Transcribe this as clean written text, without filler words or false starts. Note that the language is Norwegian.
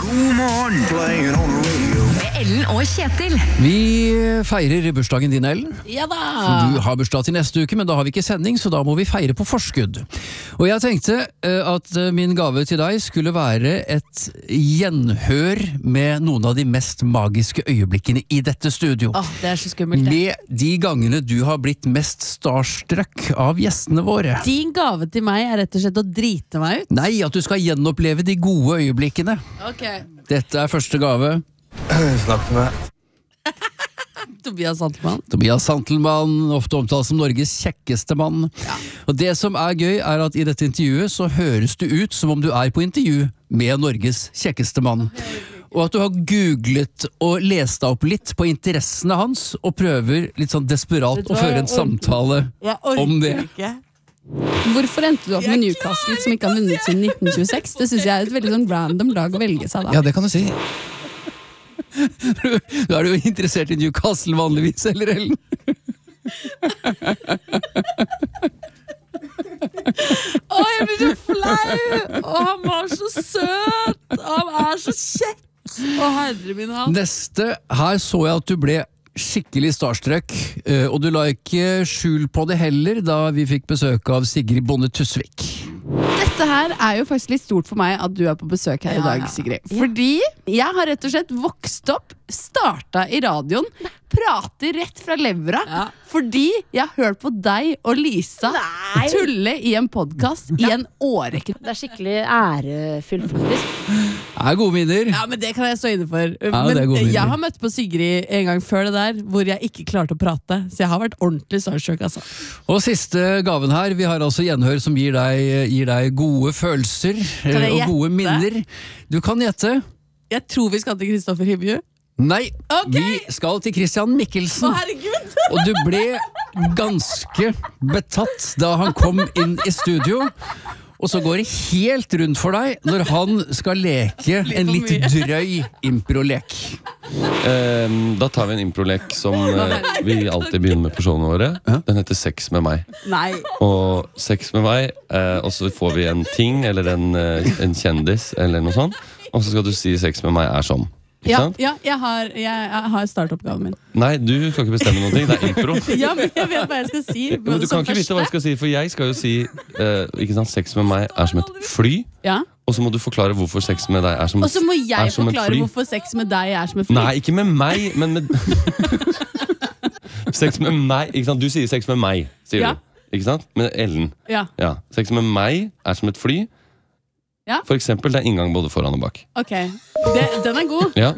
God morgen, playing on the radio. Med Ellen og Kjetil. Vi feirer bursdagen din, Ellen. Ja da! Du har bursdag til neste uke, men da har vi ikke sending, så da må vi feire på forskudd. Og jeg tenkte at min gave til deg skulle være et gjenhør med noen av de mest magiske øyeblikkene i dette studio. Det er så skummelt det. Med de gangene du har blitt mest starstruck av gjestene våre. Din gave til meg er rett og slett å drite meg ut. Nei, at du skal gjenoppleve de gode øyeblikkene. Ok. Dette er første gave. Snakk med meg. Tobias Santelmann. Tobias Santelmann, ofte omtalt som Norges kjekkeste mann. Og det som er gøy er at i dette intervjuet så høres du ut som om du er på intervju med Norges kjekkeste mann. Og at du har googlet og lest deg opp litt på interessene hans, og prøver litt sånn desperat å føre en samtale om det. Ikke. Hvorfor endte du opp med Newcastle som ikke har vunnet siden 1926? Det synes jeg er et veldig sånn random lag å velge seg da. Ja, det kan du si. Du er jo interessert i Newcastle vanligvis, eller Ellen? Jeg blir så flau! Han var så søt! Han er så kjekk! Herre min hatt. Neste, her så jeg at du ble skikkelig starstruck, og du la ikke skjul på det heller da vi fikk besøk av Sigrid Bonde Tusvik. Dette her er jo faktisk litt stort for meg at du er på besøk her i dag, Sigrid. Fordi jeg har rett og slett vokst opp, starta i radioen, prater rett fra levra, fordi jeg har hørt på deg og Lisa tulle i en podcast i en årrekke. Det er skikkelig ærefullt, faktisk. Det er gode minner. Ja, men det kan jeg stå inne for. det er Men gode minner. jeg har møtt på Sigrid en gang før det der, hvor jeg ikke klarte å prate. Så jeg har vært ordentlig starstruck, altså. Og siste gaven her, vi har altså gjenhør som gir deg gode følelser Kan jeg og gode gjette? minner. Du kan gjette. Jeg tror vi skal til Kristoffer Hivju. Nei, Ok. vi skal til Christian Mikkelsen. Herregud! Og du ble ganske betatt da han kom inn i studio. Og så går det helt rundt for deg når han skal leke en litt drøy improlek. Da tar vi en improlek som vi alltid begynner med på showene våre. Den heter Sex med meg. Nei. Og Sex med meg, og så får vi en ting eller en kjendis eller noe sånt. Og så skal du si Sex med meg er sånn. Ikke sant? Ja, jeg har startoppgaven min. Nei, du skal ikke bestemme noe. Det er impro. Ja, men jeg vet hva jeg skal si. Men du kan ikke vite hva jeg skal si, for jeg skal jo si ikke sant, sex med meg er som et fly. Ja. Og så må du forklare hvorfor sex med deg er som, Og så må jeg er som et forklare fly. hvorfor sex med deg er som et fly. Nei, ikke med meg, men med sex med meg, ikke sant? Du sier sex med meg, sier Ja. du. Ikke sant? Med Ellen. Ja, Sex med meg er som et fly. Ja. For eksempel, det er inngang både foran og bak. ok. Den er god. Ja.